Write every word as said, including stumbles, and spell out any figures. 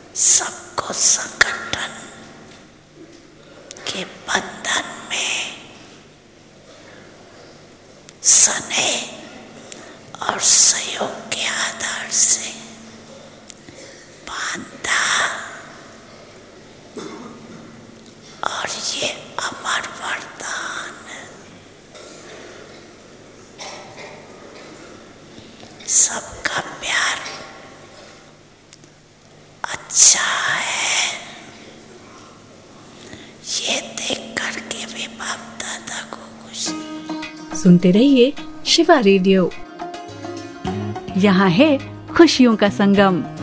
सबको संगठन के बंधन में स्नेह और सहयोग के आधार से बांधा और ये अमर वरदान सबका प्यार अच्छा है, ये देख करके भी बाप दादा को खुशी। सुनते रहिए शिवा रेडियो, यहाँ है खुशियों का संगम।